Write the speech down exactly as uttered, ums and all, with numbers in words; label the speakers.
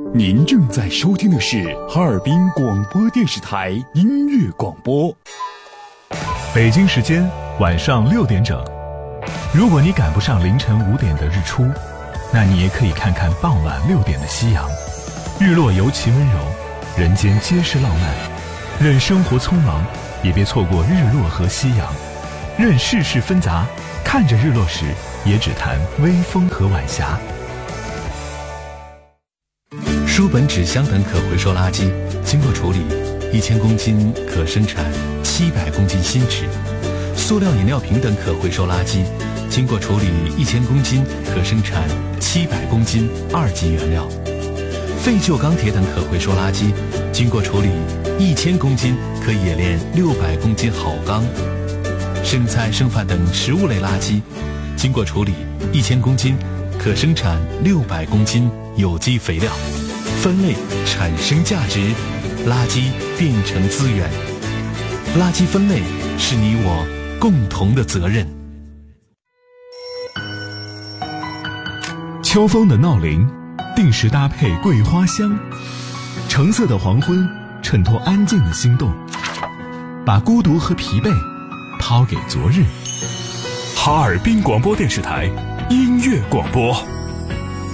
Speaker 1: 您正在收听的是哈尔滨广播电视台音乐广播。
Speaker 2: 北京时间晚上六点整。如果你赶不上凌晨五点的日出，那你也可以看看傍晚六点的夕阳。日落尤其温柔，人间皆是浪漫。任生活匆忙，也别错过日落和夕阳。任世事纷杂，看着日落时，也只谈微风和晚霞。
Speaker 3: 书本、纸箱等可回收垃圾经过处理，一千公斤可生产七百公斤新纸；塑料饮料瓶等可回收垃圾经过处理，一千公斤可生产七百公斤二级原料；废旧钢铁等可回收垃圾经过处理，一千公斤可冶炼六百公斤好钢；剩菜剩饭等食物类垃圾经过处理，一千公斤可生产六百公斤有机肥料。分类产生价值，垃圾变成资源。垃圾分类是你我共同的责任。
Speaker 2: 秋风的闹铃，定时搭配桂花香。橙色的黄昏，衬托安静的心动，把孤独和疲惫抛给昨日。
Speaker 1: 哈尔滨广播电视台音乐广播。